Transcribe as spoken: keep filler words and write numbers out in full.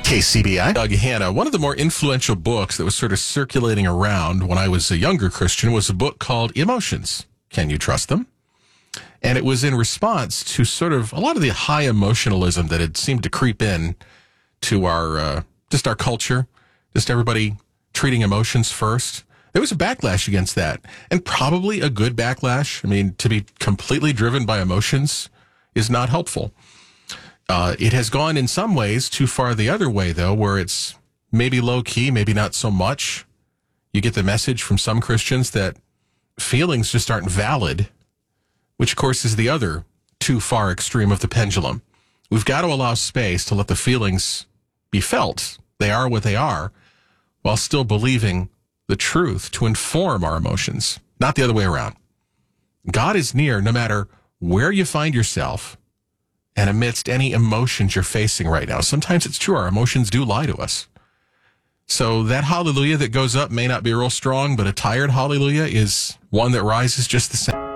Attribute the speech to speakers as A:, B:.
A: K C B I.
B: Doug Hanna. One of the more influential books that was sort of circulating around when I was a younger Christian was a book called Emotions. Can You Trust Them? And it was in response to sort of a lot of the high emotionalism that had seemed to creep in to our, uh, just our culture, just everybody treating emotions first. There was a backlash against that, and probably a good backlash. I mean, to be completely driven by emotions is not helpful. Uh, it has gone in some ways too far the other way, though, where it's maybe low key, maybe not so much. You get the message from some Christians that feelings just aren't valid, which, of course, is the other too far extreme of the pendulum. We've got to allow space to let the feelings be felt. They are what they are, while still believing the truth to inform our emotions, not the other way around. God is near no matter where you find yourself and amidst any emotions you're facing right now. Sometimes it's true, our emotions do lie to us. So that hallelujah that goes up may not be real strong, but a tired hallelujah is one that rises just the same.